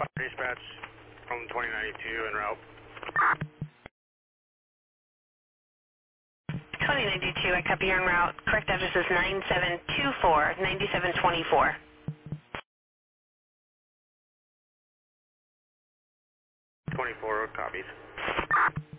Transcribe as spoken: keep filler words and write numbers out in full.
Dispatch from twenty ninety-two en route. twenty ninety-two, I copy your en route. Correct address is nine seven two four, ninety-seven twenty-four. twenty-four copies.